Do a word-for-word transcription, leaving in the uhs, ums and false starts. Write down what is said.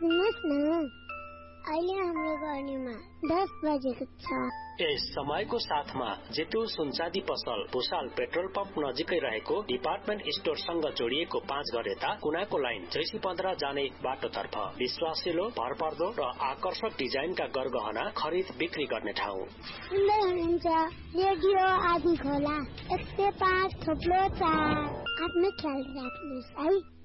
सुन्नुहोस् न, अहिले हाम्रो गर्नेमा दस बजेको छ। यस समयको साथमा जेतु सुनचाँदी पसल भुसाल पेट्रोल पम्प नजिकै रहेको डिपार्टमेन्ट स्टोरसँग जोडिएको पाँच घर यता कुनाको लाइन जैसी पन्ध्र जाने बाटोतर्फ विश्वासिलो, भरपर्दो र आकर्षक डिजाइनका गरगहना खरिद बिक्री गर्ने ठाउँ। सुन्दै हुनुहुन्छ रेडियो आदि खोला एक सय पाँच थोप्लो चार। आफ्नो ख्याल राख्नुहोस् है।